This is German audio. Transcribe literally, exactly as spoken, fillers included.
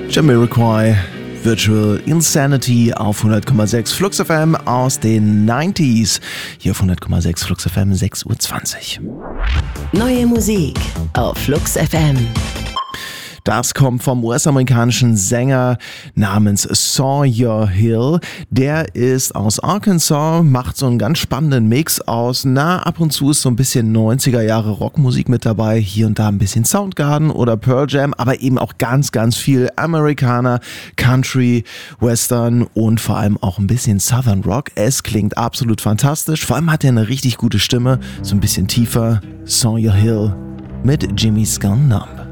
Jamiroquai, Virtual Insanity auf hundert Komma sechs Flux F M aus den neunziger. Hier auf hundert Komma sechs Flux F M, sechs Uhr zwanzig. Neue Musik auf Flux F M. Das kommt vom U S-amerikanischen Sänger namens Sawyer Hill. Der ist aus Arkansas, macht so einen ganz spannenden Mix aus. Na, ab und zu ist so ein bisschen neunziger Jahre Rockmusik mit dabei. Hier und da ein bisschen Soundgarden oder Pearl Jam, aber eben auch ganz, ganz viel Amerikaner, Country, Western und vor allem auch ein bisschen Southern Rock. Es klingt absolut fantastisch. Vor allem hat er eine richtig gute Stimme, so ein bisschen tiefer. Sawyer Hill mit Jimmy's Gone Numb.